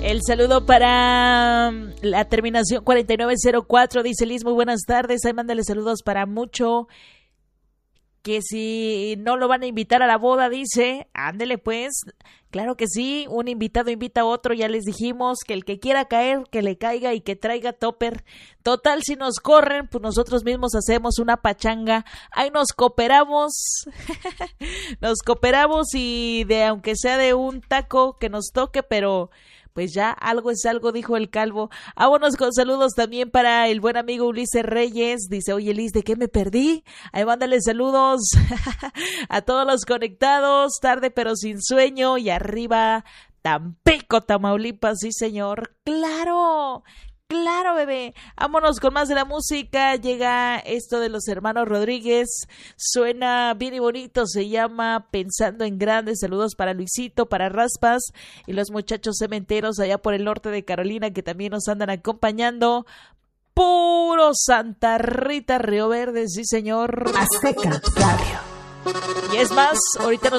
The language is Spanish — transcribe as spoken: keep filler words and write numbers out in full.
El saludo para la terminación cuarenta y nueve cero cuatro, dice Liz, muy buenas tardes, ahí mándale saludos para Mucho, que si no lo van a invitar a la boda, dice, ándele pues, claro que sí, un invitado invita a otro, ya les dijimos que el que quiera caer, que le caiga y que traiga topper. Total, si nos corren, pues nosotros mismos hacemos una pachanga, ahí nos cooperamos, nos cooperamos y de aunque sea de un taco que nos toque, pero pues ya algo es algo, dijo el calvo. Vámonos con saludos también para el buen amigo Ulises Reyes. Dice, oye Liz, ¿de qué me perdí? Ahí mándale saludos a todos los conectados. Tarde pero sin sueño. Y arriba, Tampico, Tamaulipas. Sí, señor. ¡Claro! Claro, bebé. Vámonos con más de la música. Llega esto de los hermanos Rodríguez. Suena bien y bonito. Se llama Pensando en Grande. Saludos para Luisito, para Raspas y los muchachos cementeros allá por el norte de Carolina que también nos andan acompañando. Puro Santa Rita, Río Verde. Sí, señor. Azteca Radio. Y es más, ahorita nos